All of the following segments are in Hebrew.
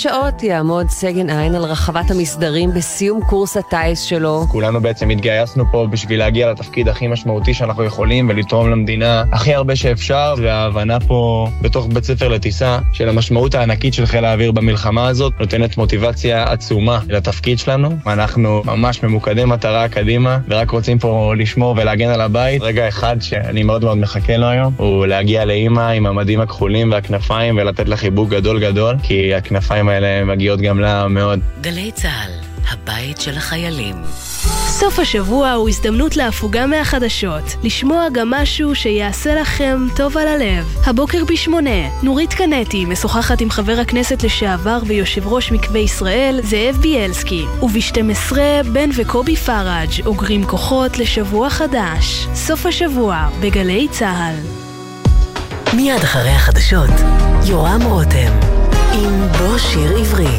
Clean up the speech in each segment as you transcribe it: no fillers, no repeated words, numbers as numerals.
שעות יעמוד סגן עין על רחבת המסדרים בסיום קורס הטייס שלו. כולנו בעצם התגייסנו פה בשביל להגיע לתפקיד הכי משמעותי שאנחנו יכולים ולתרום למדינה הכי הרבה שאפשר, וההבנה פה בתוך בית ספר לטיסה של המשמעות הענקית של חיל האוויר במלחמה הזאת נותנת מוטיבציה עצומה לתפקיד שלנו. אנחנו ממש ממוקדים מטרה קדימה ורק רוצים פה לשמור ולהגן על הבית. רגע אחד שאני מאוד מאוד מחכה לו היום הוא להגיע לאמא עם המדים הכחולים והכנפיים ולתת לה חיבוק גדול גדול, כי הכנפיים האלה מגיעות גם לה מאוד. גלי צהל, הבית של החיילים. סוף השבוע הוא הזדמנות להפוגה מהחדשות, לשמוע גם משהו שיעשה לכם טוב על הלב. הבוקר ב8, נורית קנטי משוחחת עם חבר הכנסת לשעבר ויושב ראש מקווה ישראל, זאב ביאלסקי. וב12, בן וקובי פראג' אוגרים כוחות לשבוע חדש. סוף השבוע בגלי צהל. מיד אחרי החדשות, יורם רותם עם בוא שיר עברי.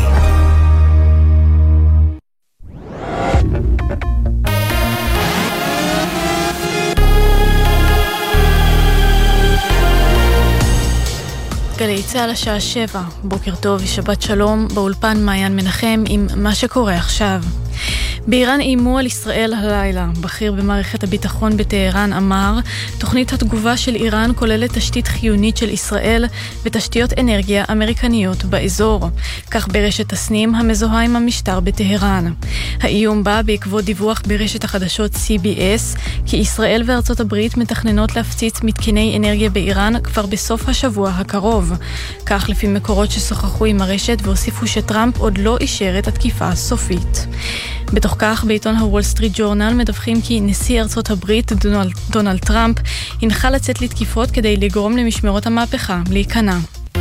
גלי צהל השעה 7, בוקר טוב ושבת שלום, באולפן מעיין מנחם עם מה שקורה עכשיו. באיראן איימו על ישראל הלילה. בכיר במערכת הביטחון בטהרן אמר, תוכנית התגובה של איראן כוללת תשתית חיונית של ישראל ותשתיות אנרגיה אמריקניות באזור. כך ברשת תסנים המזוהה עם המשטר בטהרן. האיום בא בעקבות דיווח ברשת החדשות CBS, כי ישראל וארצות הברית מתכננות להפציץ מתקני אנרגיה באיראן כבר בסוף השבוע הקרוב. כך לפי מקורות ששוחחו עם הרשת והוסיפו שטראמפ עוד לא אישר את התקיפה הסופית. בתוך כך, בעיתון הוול סטריט ג'ורנל מדווחים כי נשיא ארצות הברית דונלד טראמפ הנחה לצאת לתקיפות כדי לגרום למשמרות המהפכה להיכנע.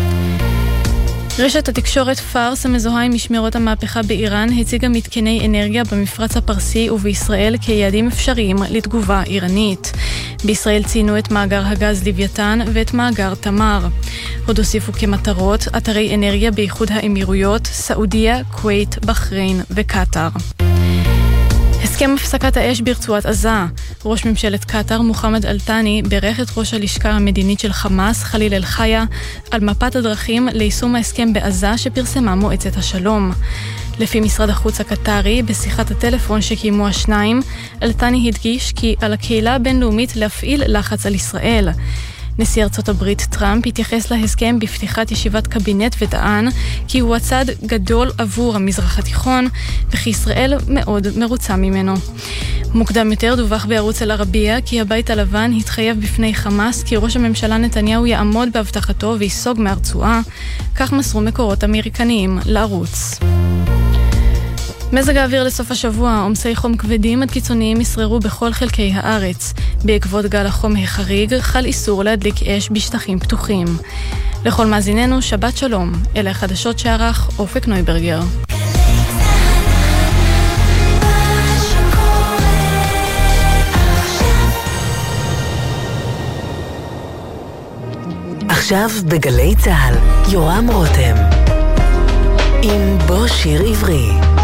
רשת התקשורת פארס המזוהה עם משמרות המהפכה באיראן הציגה מתקני אנרגיה במפרץ הפרסי ובישראל כיעדים אפשריים לתגובה איראנית. בישראל ציינו את מאגר הגז לוויתן ואת מאגר תמר. עוד הוסיפו כמטרות אתרי אנרגיה באיחוד האמירויות, סעודיה, כווית, בחריין וקטר. הסכם הפסקת האש ברצועת עזה. ראש ממשלת קטר מוחמד אל-תאני בירך את ראש הלשכה המדינית של חמאס, חליל אל-חיה, על מפת הדרכים ליישום ההסכם בעזה שפרסמה מועצת השלום. לפי משרד החוץ הקטרי, בשיחת הטלפון שקיימו השניים, אל-תאני הדגיש כי על הקהילה הבינלאומית להפעיל לחץ על ישראל. נשיא ארצות הברית טראמפ התייחס להסכם בפתיחת ישיבת קבינט וטען כי הוא הצד גדול עבור המזרח התיכון וכי ישראל מאוד מרוצה ממנו. מוקדם יותר דווח בערוץ אל-ערבייה כי הבית הלבן התחייב בפני חמאס כי ראש הממשלה נתניהו יעמוד בהבטחתו ויסוג מהרצועה, כך מסרו מקורות אמריקניים לערוץ. מזג האוויר לסוף השבוע, עומסי חום כבדים עד קיצוניים ישררו בכל חלקי הארץ. בעקבות גל החום החריג, חל איסור להדליק אש בשטחים פתוחים. לכל מאזיננו, שבת שלום. אלה החדשות שערך אופק נויברגר. עכשיו בגלי צהל, יורם רותם עם בוא שיר עברי.